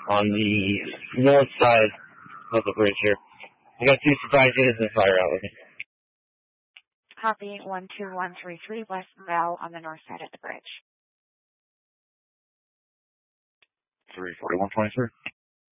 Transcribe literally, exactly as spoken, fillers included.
on the north side of the bridge here. I got two surprise units and fire out with me. Copy one two one three three West Bell on the north side of the bridge. three forty-one twenty-three.